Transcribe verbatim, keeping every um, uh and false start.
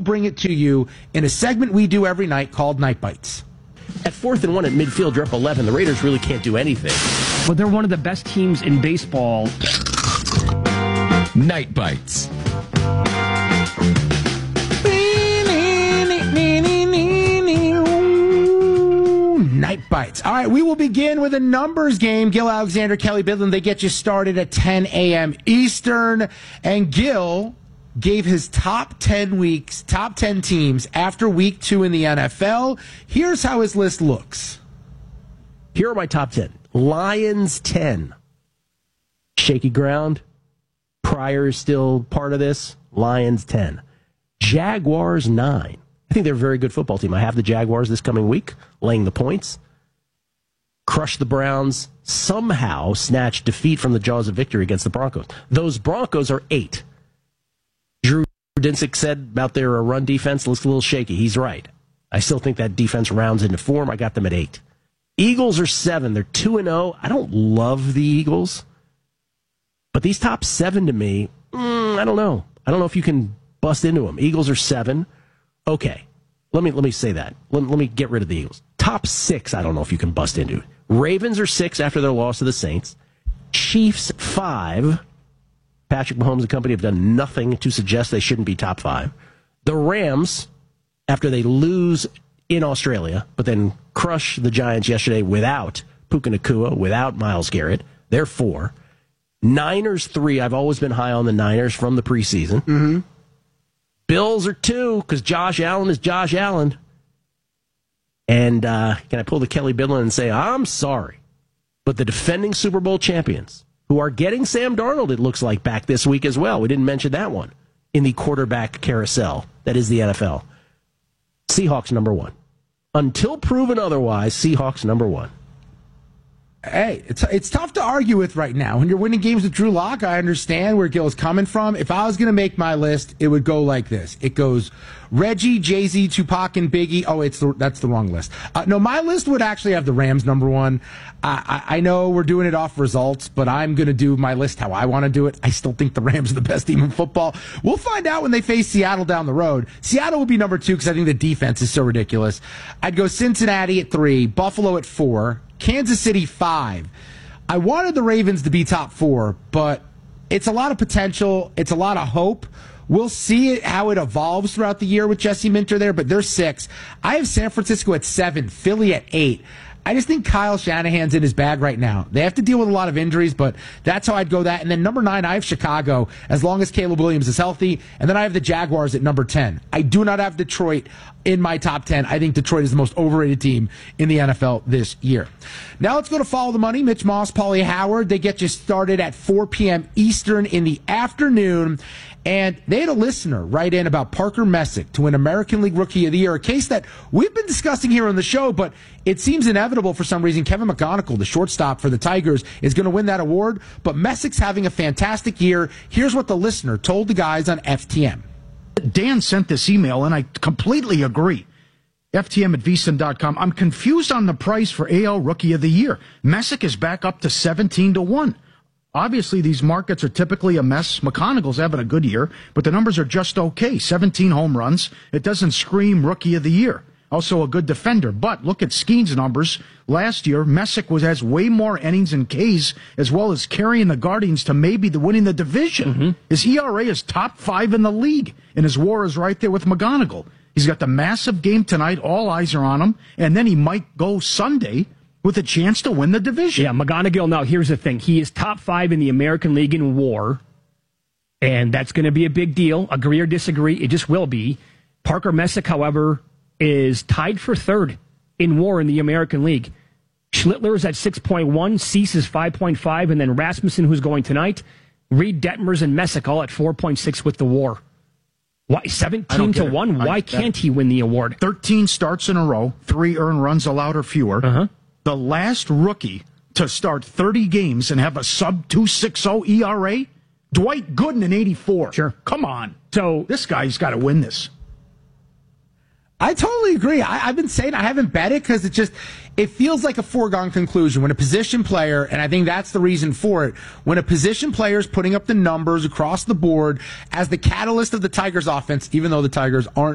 bring it to you in a segment we do every night called Night Bites. At fourth and one at midfield, you're up eleven. The Raiders really can't do anything. But they're one of the best teams in baseball. Night Bites. Night Bites. All right, we will begin with a numbers game. Gil Alexander, Kelly Bidlin, they get you started at ten a.m. Eastern. And Gil gave his top ten weeks, top ten teams after week two in the N F L. Here's how his list looks. Here are my top ten. Lions, ten. Shaky ground. Pryor is still part of this. Lions, ten. Jaguars, nine. I think they're a very good football team. I have the Jaguars this coming week, laying the points. Crush the Browns, somehow snatch defeat from the jaws of victory against the Broncos. Those Broncos are eight. Drew Dinsick said about their run defense looks a little shaky. He's right. I still think that defense rounds into form. I got them at eight. Eagles are seven. They're two and oh. I don't love the Eagles. But these top seven to me, mm, I don't know. I don't know if you can bust into them. Eagles are seven. Okay, let me let me say that. Let, let me get rid of the Eagles. Top six, I don't know if you can bust into. Ravens are six after their loss to the Saints. Chiefs, five. Patrick Mahomes and company have done nothing to suggest they shouldn't be top five. The Rams, after they lose in Australia, but then crush the Giants yesterday without Puka Nacua, without Myles Garrett, they're four. Niners, three. I've always been high on the Niners from the preseason. Mm-hmm. Bills are two, because Josh Allen is Josh Allen. And uh, can I pull the Kelly Bidlin and say, I'm sorry, but the defending Super Bowl champions, who are getting Sam Darnold, it looks like, back this week as well. We didn't mention that one in the quarterback carousel. That is the N F L. Seahawks number one. Until proven otherwise, Seahawks number one. Hey, it's it's tough to argue with right now. When you're winning games with Drew Lock, I understand where Gil's coming from. If I was going to make my list, it would go like this. It goes Reggie, Jay-Z, Tupac, and Biggie. Oh, it's the, that's the wrong list. Uh, no, my list would actually have the Rams number one. I, I, I know we're doing it off results, but I'm going to do my list how I want to do it. I still think the Rams are the best team in football. We'll find out when they face Seattle down the road. Seattle would be number two because I think the defense is so ridiculous. I'd go Cincinnati at three, Buffalo at four, Kansas City, five. I wanted the Ravens to be top four, but it's a lot of potential. It's a lot of hope. We'll see it, how it evolves throughout the year with Jesse Minter there, but they're six. I have San Francisco at seven, Philly at eight. I just think Kyle Shanahan's in his bag right now. They have to deal with a lot of injuries, but that's how I'd go that. And then number nine, I have Chicago, as long as Caleb Williams is healthy. And then I have the Jaguars at number ten. I do not have Detroit in my top ten. I think Detroit is the most overrated team in the N F L this year. Now let's go to Follow the Money. Mitch Moss, Paulie Howard. They get you started at four p.m. Eastern in the afternoon. And they had a listener write in about Parker Messick to win American League Rookie of the Year, a case that we've been discussing here on the show, but it seems inevitable for some reason. Kevin McGonigal, the shortstop for the Tigers, is going to win that award, but Messick's having a fantastic year. Here's what the listener told the guys on F T M. Dan sent this email, and I completely agree. F T M at V S I N dot com. I'm confused on the price for A L Rookie of the Year. Messick is back up to seventeen to one. Obviously, these markets are typically a mess. McConaughey's having a good year, but the numbers are just okay. seventeen home runs. It doesn't scream Rookie of the Year. Also a good defender. But look at Skeen's numbers. Last year, Messick was has way more innings and Ks, as well as carrying the Guardians to maybe the winning the division. Mm-hmm. His E R A is top five in the league, and his WAR is right there with McGonigal. He's got the massive game tonight. All eyes are on him, and then he might go Sunday with a chance to win the division. Yeah, McGonigal, now here's the thing. He is top five in the American League in WAR, and that's going to be a big deal. Agree or disagree, it just will be. Parker Messick, however, is tied for third in WAR in the American League. Schlittler is at six point one, Cease is five point five, and then Rasmussen, who's going tonight, Reed Detmers and Messick all at four point six with the WAR. Why seventeen to one? Why can't he win the award? thirteen starts in a row, three earned runs allowed or fewer. Uh-huh. The last rookie to start thirty games and have a sub two point six oh E R A, Dwight Gooden in eighty-four. Sure. Come on. So this guy's got to win this. I totally agree. I, I've been saying I haven't bet it because it just it feels like a foregone conclusion when a position player, and I think that's the reason for it, when a position player is putting up the numbers across the board as the catalyst of the Tigers offense, even though the Tigers aren't